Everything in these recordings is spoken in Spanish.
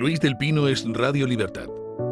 Luis del Pino es Radio Libertad.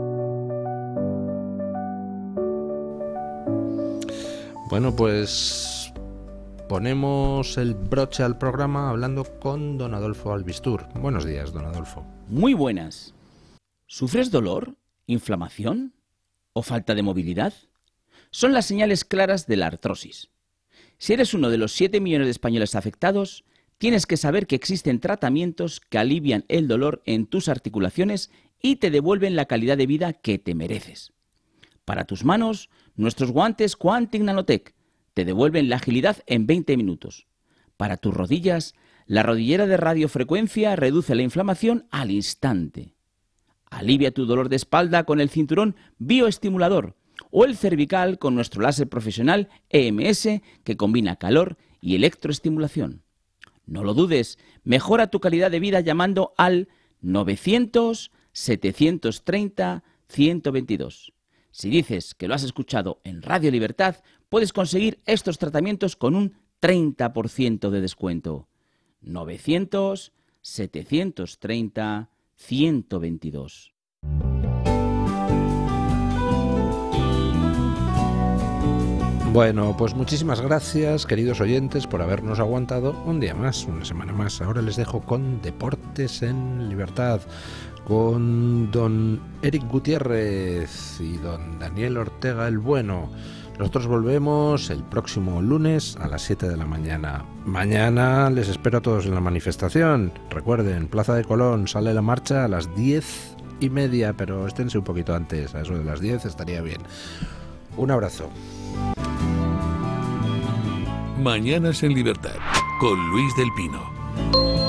Bueno, pues ponemos el broche al programa hablando con don Adolfo Albistur. Buenos días, don Adolfo. Muy buenas. ¿Sufres dolor, inflamación o falta de movilidad? Son las señales claras de la artrosis. Si eres uno de los 7 millones de españoles afectados, tienes que saber que existen tratamientos que alivian el dolor en tus articulaciones y te devuelven la calidad de vida que te mereces. Para tus manos, nuestros guantes Quantic Nanotech te devuelven la agilidad en 20 minutos. Para tus rodillas, la rodillera de radiofrecuencia reduce la inflamación al instante. Alivia tu dolor de espalda con el cinturón bioestimulador o el cervical con nuestro láser profesional EMS que combina calor y electroestimulación. No lo dudes, mejora tu calidad de vida llamando al 900-730-122. Si dices que lo has escuchado en Radio Libertad, puedes conseguir estos tratamientos con un 30% de descuento. 900-730-122. Bueno, pues muchísimas gracias, queridos oyentes, por habernos aguantado un día más, una semana más. Ahora les dejo con Deportes en Libertad, con don Eric Gutiérrez y don Daniel Ortega el Bueno. Nosotros volvemos el próximo lunes a las 7 de la mañana. Mañana les espero a todos en la manifestación. Recuerden, Plaza de Colón, sale la marcha a las 10:30, pero esténse un poquito antes, a eso de las 10 estaría bien. Un abrazo. Mañanas en Libertad, con Luis del Pino.